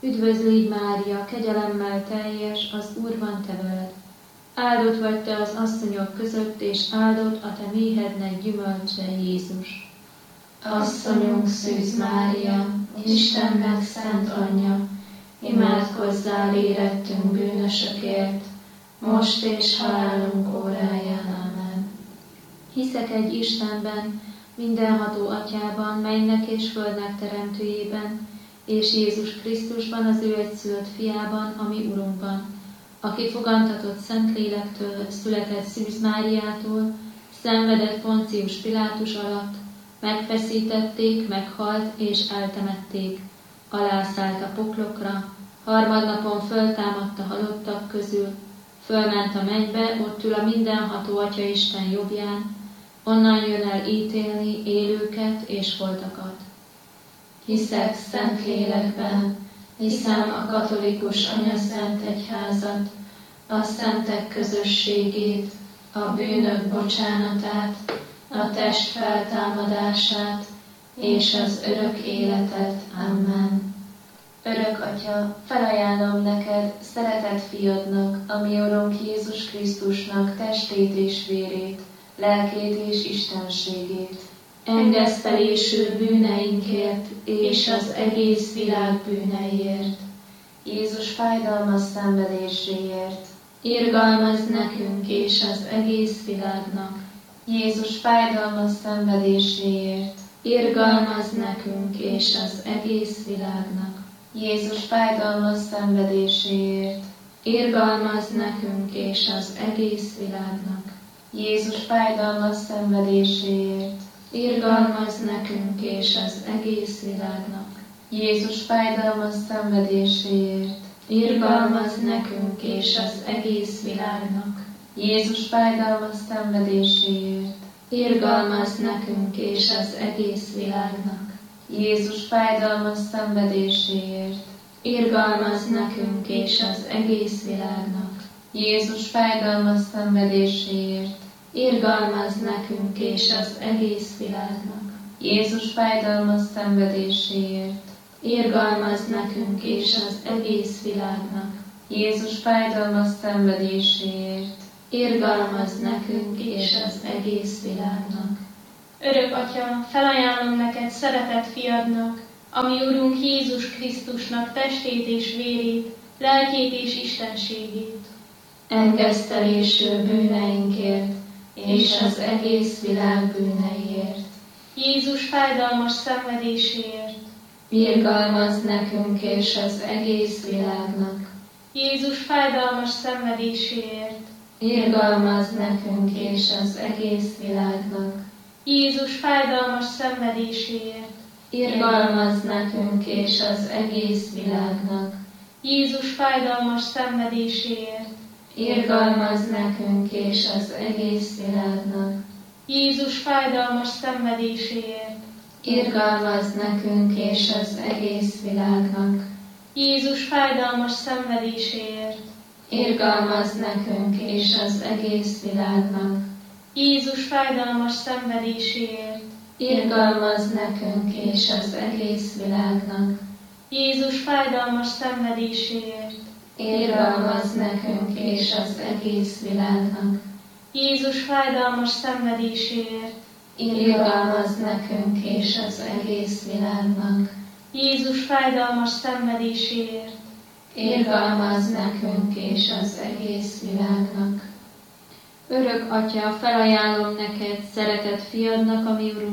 Üdvözlégy Mária, kegyelemmel teljes, az Úr van te veled. Áldott vagy te az asszonyok között, és áldott a te méhednek gyümölcse, Jézus. Asszonyunk Szűz Mária, Istennek szent anyja, imádkozzál érettünk bűnösökért, most és halálunk óráján. Amen. Hiszek egy Istenben, mindenható Atyában, mennek és földnek teremtőjében, és Jézus Krisztusban, az ő egyszülött fiában, a mi Urunkban, aki fogantatott Szentlélektől, született Szűz Máriától, szenvedett Poncius Pilátus alatt, megfeszítették, meghalt és eltemették, alászállt a poklokra, harmadnapon föltámadt a halottak közül, fölment a mennybe, ott ül a mindenható Atya Isten jobbján, onnan jön el ítélni élőket és holtakat. Hiszek Szentlélekben, hiszem a katolikus anyaszent egyházat, a szentek közösségét, a bűnök bocsánatát, a test feltámadását és az örök életet. Amen. Örök Atya, felajánlom neked szeretett fiadnak, a mi Urunk Jézus Krisztusnak testét és vérét, lelkét és istenségét, Engesztelésű bűneinkért és az egész világ bűneiért. Jézus fájdalmas szenvedéséért, Irgalmazz nekünk és az egész világnak. Jézus fájdalmas szenvedéséért, Irgalmazz nekünk és az egész világnak. Jézus fájdalmas szenvedéséért, Irgalmazz nekünk és az egész világnak. Jézus fájdalmas szenvedéséért, Irgalmazz nekünk és az egész világnak. Jézus fájdalmas szenvedéséért, Irgalmazz nekünk és az egész világnak. Jézus fájdalmas szenvedéséért, Irgalmazz nekünk és az egész világnak. Jézus fájdalmas szenvedéséért, Irgalmazz nekünk és az egész világnak. Jézus fájdalmas szenvedéséért, Irgalmazz nekünk és az egész világnak. Jézus fájdalmas szenvedéséért, Irgalmazz nekünk és az egész világnak. Jézus fájdalmas szenvedéséért, Irgalmazz nekünk és az egész világnak. Örök Atya, felajánlom neked szeretett fiadnak, a mi Urunk Jézus Krisztusnak testét és vérét, lelkét és istenségét. Engesztelésű bűneinkért és az egész világ bűneiért. Jézus fájdalmas szenvedéséért, Irgalmazz nekünk és az egész világnak. Jézus fájdalmas szenvedéséért, Irgalmazz nekünk és az egész világnak. Jézus fájdalmas szenvedéséért, Irgalmazz nekünk és az egész világnak. Jézus fájdalmas szenvedéséért, Irgalmazz nekünk és az egész világnak. Jézus fájdalmas szenvedéséért, Irgalmazz nekünk és az egész világnak. Jézus fájdalmas szenvedéséért, Irgalmazz nekünk és az egész világnak. Jézus fájdalmas szenvedéséért, Irgalmazz nekünk és az egész világnak. Jézus fájdalmas szenvedéséért, Irgalmazz nekünk és az egész világnak. Jézus fájdalmas szenvedéséért, Irgalmazz nekünk és az egész világnak. Jézus fájdalmas szenvedéséért, Irgalmazz nekünk és az egész világnak. Örök Atya, felajánlom neked szeretett fiadnak, a mi Urunk